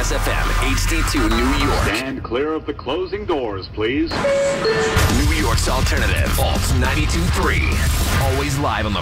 Kiss FM, HD2 New York. Stand clear of the closing doors, please. New York's alternative, Alt 92.3. Always live on the